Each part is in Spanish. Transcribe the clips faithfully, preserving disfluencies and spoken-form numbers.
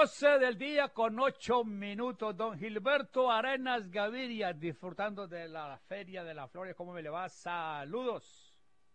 doce del día con ocho minutos. Don Gilberto Arenas Gaviria, disfrutando de la Feria de la Flores. ¿Cómo me le va? Saludos.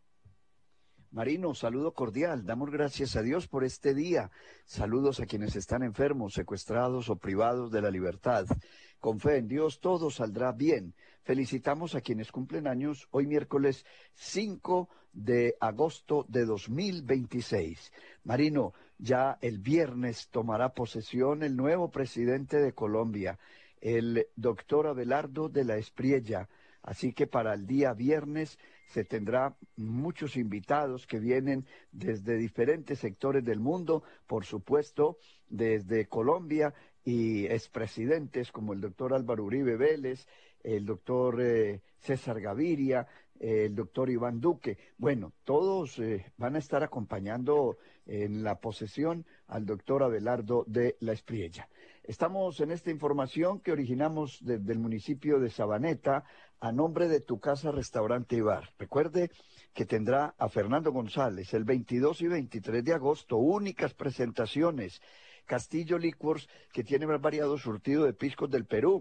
Marino, saludo cordial. Damos gracias a Dios por este día. Saludos a quienes están enfermos, secuestrados o privados de la libertad. Con fe en Dios todo saldrá bien. Felicitamos a quienes cumplen años hoy miércoles cinco de agosto de dos mil veintiséis. Marino, ya el viernes tomará posesión el nuevo presidente de Colombia, el doctor Abelardo de la Espriella. Así que para el día viernes se tendrá muchos invitados que vienen desde diferentes sectores del mundo, por supuesto, desde Colombia, y expresidentes como el doctor Álvaro Uribe Vélez, el doctor eh, César Gaviria, eh, el doctor Iván Duque. Bueno, todos eh, van a estar acompañando en la posesión al doctor Abelardo de la Espriella. Estamos en esta información que originamos desde el municipio de Sabaneta a nombre de Tu Casa Restaurante y Bar. Recuerde que tendrá a Fernando González el veintidós y veintitrés de agosto, únicas presentaciones. Castillo Liquors, que tiene más variado surtido de piscos del Perú.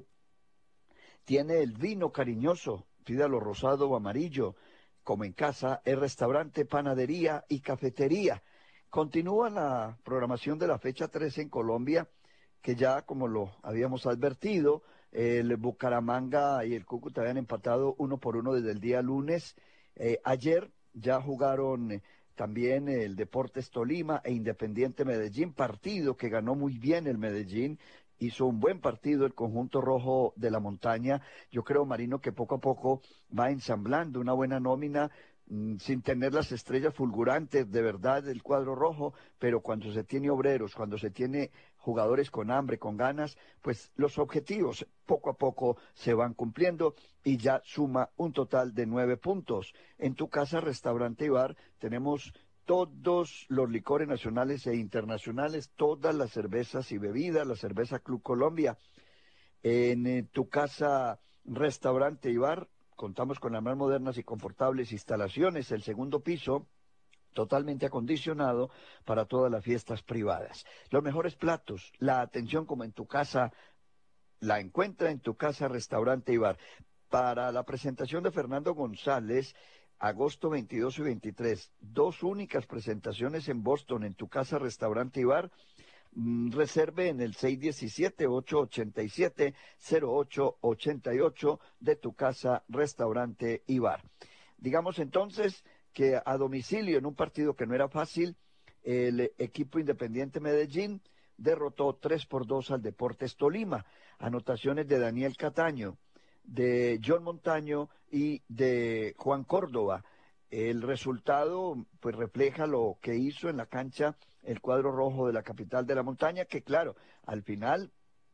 Tiene el vino cariñoso, pídalo rosado o amarillo. Como en casa, el restaurante, panadería y cafetería. Continúa la programación de la fecha trece en Colombia, que ya, como lo habíamos advertido, el Bucaramanga y el Cúcuta habían empatado uno por uno desde el día lunes. Eh, ayer ya jugaron eh, también el Deportes Tolima e Independiente Medellín, partido que ganó muy bien el Medellín. Hizo un buen partido el conjunto rojo de la montaña. Yo creo, Marino, que poco a poco va ensamblando una buena nómina, mmm, sin tener las estrellas fulgurantes de verdad del cuadro rojo, pero cuando se tiene obreros, cuando se tiene jugadores con hambre, con ganas, pues los objetivos poco a poco se van cumpliendo y ya suma un total de nueve puntos. En Tu Casa Restaurante y Bar tenemos todos los licores nacionales e internacionales, todas las cervezas y bebidas, la cerveza Club Colombia. En eh, Tu Casa Restaurante y Bar contamos con las más modernas y confortables instalaciones, el segundo piso totalmente acondicionado para todas las fiestas privadas. Los mejores platos, la atención como en tu casa, la encuentra en Tu Casa Restaurante y Bar. Para la presentación de Fernando González, agosto veintidós y veintitrés, dos únicas presentaciones en Boston, en Tu Casa Restaurante y Bar. Mm, reserve en el seis uno siete, ocho ocho siete, cero ocho ocho ocho de Tu Casa Restaurante y Bar. Digamos entonces que a domicilio, en un partido que no era fácil, el equipo Independiente Medellín derrotó tres por dos al Deportes Tolima. Anotaciones de Daniel Cataño, de John Montaño y de Juan Córdoba. El resultado pues refleja lo que hizo en la cancha el cuadro rojo de la capital de la montaña, que claro, al final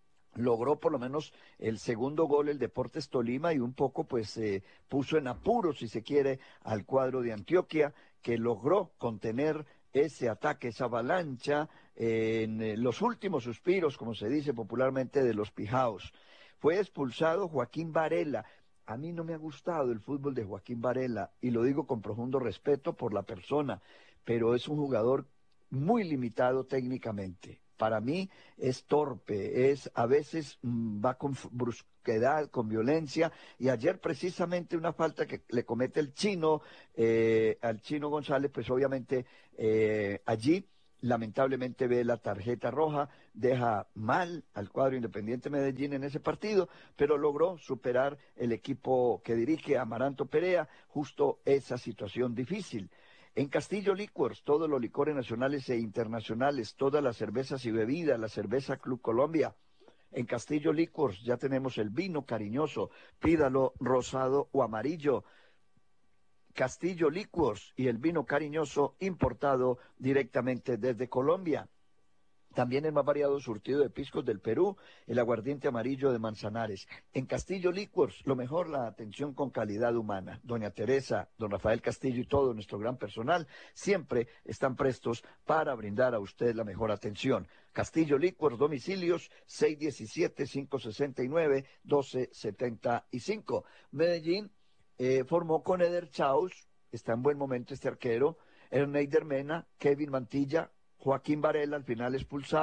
logró por lo menos el segundo gol el Deportes Tolima y un poco pues eh, puso en apuros, si se quiere, al cuadro de Antioquia, que logró contener ese ataque, esa avalancha eh, en eh, los últimos suspiros, como se dice popularmente, de los Pijaos. Fue expulsado Joaquín Varela. A mí no me ha gustado el fútbol de Joaquín Varela, y lo digo con profundo respeto por la persona, pero es un jugador muy limitado técnicamente. Para mí es torpe, es a veces mmm, va con brusquedad, con violencia, y ayer precisamente una falta que le comete el chino, eh, al Chino González, pues obviamente eh, allí lamentablemente ve la tarjeta roja, deja mal al cuadro Independiente Medellín en ese partido, pero logró superar el equipo que dirige Amaranto Perea justo esa situación difícil. En Castillo Liquors, todos los licores nacionales e internacionales, todas las cervezas y bebidas, la cerveza Club Colombia. En Castillo Liquors ya tenemos el vino cariñoso, pídalo rosado o amarillo. Castillo Liquors y el vino cariñoso importado directamente desde Colombia. También el más variado surtido de piscos del Perú, el aguardiente amarillo de Manzanares. En Castillo Liquors, lo mejor, la atención con calidad humana. Doña Teresa, don Rafael Castillo y todo nuestro gran personal siempre están prestos para brindar a usted la mejor atención. Castillo Liquors, domicilios seis uno siete, cinco seis nueve, uno dos siete cinco. Medellín eh, formó con Eder Chaus, está en buen momento este arquero, Erneider Mena, Kevin Mantilla, Joaquín Varela al final expulsado,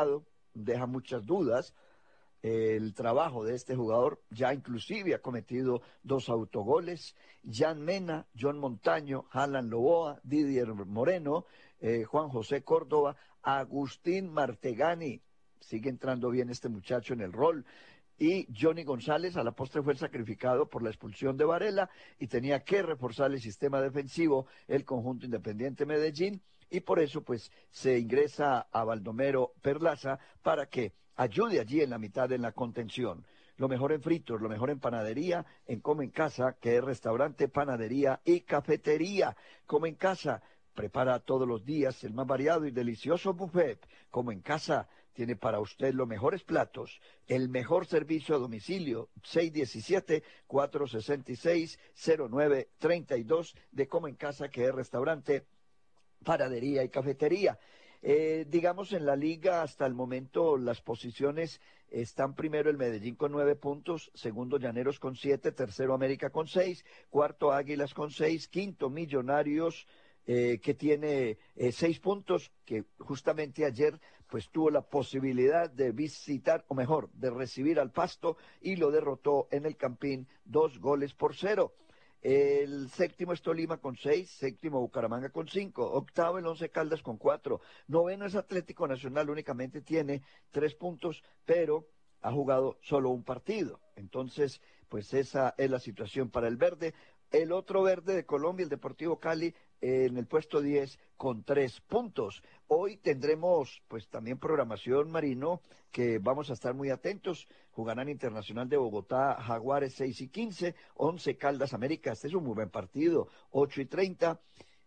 deja muchas dudas el trabajo de este jugador. Ya inclusive ha cometido dos autogoles. Jan Mena, John Montaño, Alan Loboa, Didier Moreno, eh, Juan José Córdoba, Agustín Martegani, sigue entrando bien este muchacho en el rol, y Johnny González a la postre fue sacrificado por la expulsión de Varela y tenía que reforzar el sistema defensivo el conjunto Independiente Medellín, y por eso pues se ingresa a Baldomero Perlaza para que ayude allí en la mitad en la contención. Lo mejor en fritos, lo mejor en panadería, en Come en Casa, que es restaurante, panadería y cafetería. Come en Casa prepara todos los días el más variado y delicioso buffet. Come en Casa tiene para usted los mejores platos, el mejor servicio a domicilio, seis diecisiete, cuatro sesenta y seis, cero nueve treinta y dos de Come en Casa, que es restaurante, panadería y cafetería. Eh, digamos, en la liga hasta el momento las posiciones están: primero el Medellín con nueve puntos, segundo Llaneros con siete, tercero América con seis, cuarto Águilas con seis, quinto Millonarios eh, que tiene eh, seis puntos, que justamente ayer pues tuvo la posibilidad de visitar, o mejor, de recibir al Pasto y lo derrotó en el Campín dos goles por cero. El séptimo es Tolima con seis, séptimo Bucaramanga con cinco, octavo el Once Caldas con cuatro, noveno es Atlético Nacional, únicamente tiene tres puntos, pero ha jugado solo un partido. Entonces, pues esa es la situación para el verde. El otro verde de Colombia, el Deportivo Cali, eh, en el puesto diez con tres puntos. Hoy tendremos pues también programación, Marino, que vamos a estar muy atentos. Jugarán Internacional de Bogotá, Jaguares seis y quince, Once Caldas América, este es un muy buen partido, ocho y treinta.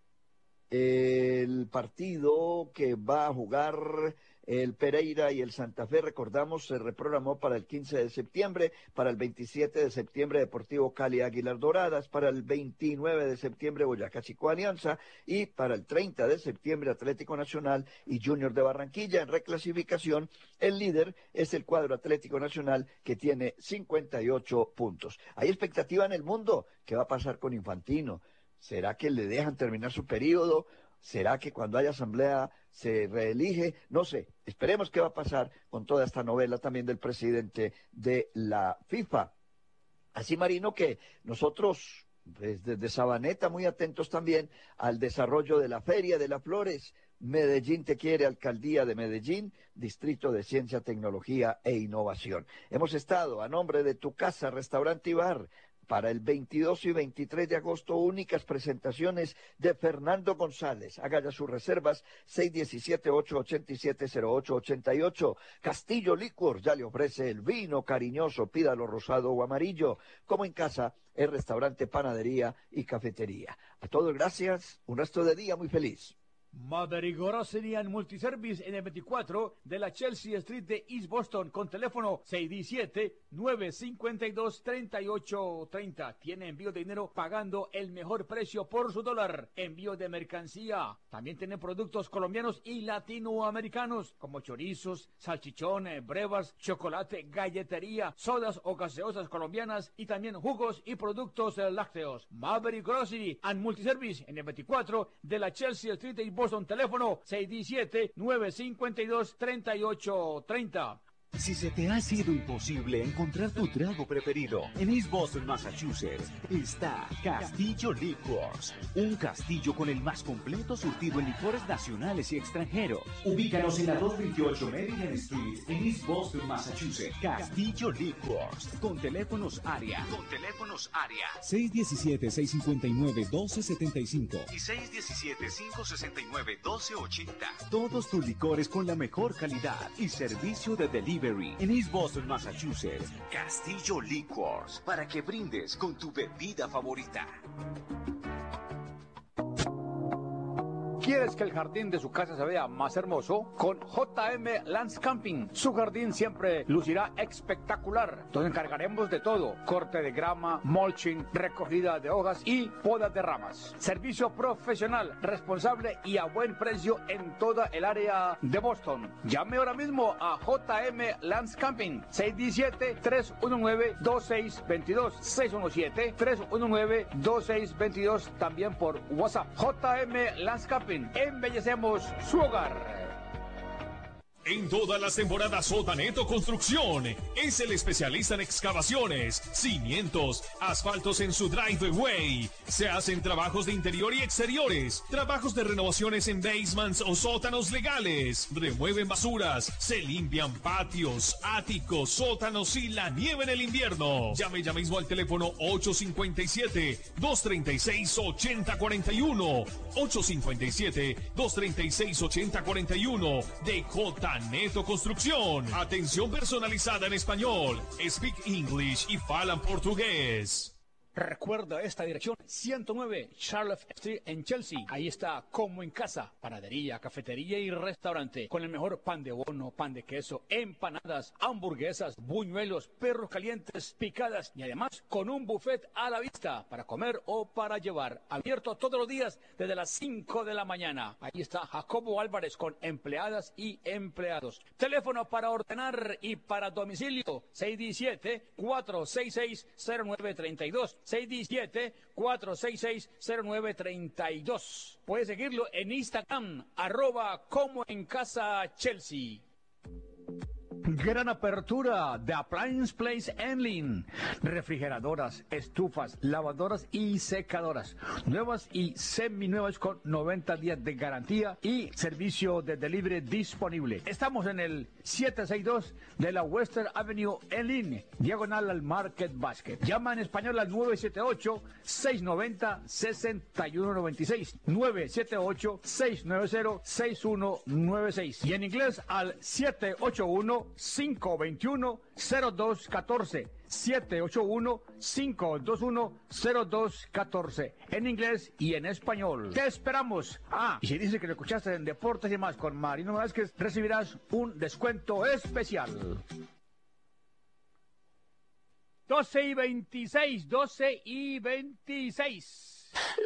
El partido que va a jugar el Pereira y el Santa Fe, recordamos, se reprogramó para el quince de septiembre, para el veintisiete de septiembre Deportivo Cali Águilas Doradas, para el veintinueve de septiembre Boyacá Chico Alianza, y para el treinta de septiembre Atlético Nacional y Junior de Barranquilla. En reclasificación, el líder es el cuadro Atlético Nacional, que tiene cincuenta y ocho puntos. Hay expectativa en el mundo. ¿Qué va a pasar con Infantino? ¿Será que le dejan terminar su periodo? ¿Será que cuando haya asamblea se reelige? No sé, esperemos qué va a pasar con toda esta novela también del presidente de la FIFA. Así, Marino, que nosotros pues, desde Sabaneta muy atentos también al desarrollo de la Feria de las Flores. Medellín te quiere, Alcaldía de Medellín, Distrito de Ciencia, Tecnología e Innovación. Hemos estado a nombre de Tu Casa, Restaurante y Bar, para el veintidós y veintitrés de agosto, únicas presentaciones de Fernando González. Haga ya sus reservas, seis diecisiete, ocho ochenta y siete, cero ocho ochenta y ocho. Castillo Licor ya le ofrece el vino cariñoso, pídalo rosado o amarillo. Como en Casa, el restaurante, panadería y cafetería. A todos gracias, un resto de día muy feliz. Maverick Grocery and Multiservice en el veinticuatro de la Chelsea Street de East Boston, con teléfono seis diecisiete, nueve cincuenta y dos, treinta y ocho treinta. Tiene envío de dinero pagando el mejor precio por su dólar. Envío de mercancía. También tienen productos colombianos y latinoamericanos como chorizos, salchichones, brevas, chocolate, galletería, sodas o gaseosas colombianas, y también jugos y productos lácteos. Maverick Grocery and Multiservice en el veinticuatro de la Chelsea Street de East Boston. Boston, teléfono seis diecisiete, nueve cincuenta y dos, treinta y ocho treinta. Si se te ha sido imposible encontrar tu trago preferido, en East Boston, Massachusetts, está Castillo Liquors, un castillo con el más completo surtido en licores nacionales y extranjeros. Ubícanos en la doscientos veintiocho Maryland Street, en East Boston, Massachusetts. Castillo Liquors, con teléfonos área, con teléfonos área seis diecisiete, seis cincuenta y nueve, doce setenta y cinco y seis diecisiete, cinco sesenta y nueve, doce ochenta. Todos tus licores con la mejor calidad y servicio de delivery. En East Boston, Massachusetts. Castillo Liquors, para que brindes con tu bebida favorita. ¿Quieres que el jardín de su casa se vea más hermoso? Con J M Landscaping, su jardín siempre lucirá espectacular. Nos encargaremos de todo: corte de grama, mulching, recogida de hojas y poda de ramas. Servicio profesional, responsable y a buen precio en toda el área de Boston. Llame ahora mismo a J M Landscaping, seis diecisiete, tres uno nueve, dos seis dos dos, seis uno siete, tres uno nueve, dos seis dos dos, también por WhatsApp. J M Landscaping, embellecemos su hogar. En todas las temporadas Sotaneto Construcción es el especialista en excavaciones, cimientos, asfaltos en su driveway. Se hacen trabajos de interior y exteriores, trabajos de renovaciones en basements o sótanos legales. Remueven basuras, se limpian patios, áticos, sótanos y la nieve en el invierno. Llame ya mismo al teléfono ocho cinco siete, dos tres seis, ocho cero cuatro uno. ocho cinco siete, dos tres seis, ocho cero cuatro uno de J. Neto Construcción. Atención personalizada en español. Speak English y falan portugués. Recuerda esta dirección, ciento nueve Charlotte Street en Chelsea. Ahí está Como en Casa, panadería, cafetería y restaurante. Con el mejor pan de bono, pan de queso, empanadas, hamburguesas, buñuelos, perros calientes, picadas y además con un buffet a la vista para comer o para llevar. Abierto todos los días desde las cinco de la mañana. Ahí está Jacobo Álvarez con empleadas y empleados. Teléfono para ordenar y para domicilio, seis uno siete, cuatro seis seis, cero nueve tres dos. seis uno siete, cuatro seis seis, cero nueve tres dos. Puedes seguirlo en Instagram, arroba Como en Casa Chelsea. Gran apertura de Appliance Place Enlin. Refrigeradoras, estufas, lavadoras y secadoras. Nuevas y seminuevas con noventa días de garantía y servicio de delivery disponible. Estamos en el setecientos sesenta y dos de la Western Avenue Enlin, diagonal al Market Basket. Llama en español al nueve siete ocho, seis nueve cero, seis uno nueve seis. nueve siete ocho, seis nueve cero, seis uno nueve seis. Y en inglés al siete ocho uno, cinco dos uno, cero dos uno cuatro. siete ocho uno, cinco dos uno, cero dos uno cuatro. En inglés y en español. Te esperamos. Ah, y si dices que lo escuchaste en Deportes y más con Marino Vázquez, recibirás un descuento especial. doce y veintiséis, doce y veintiséis.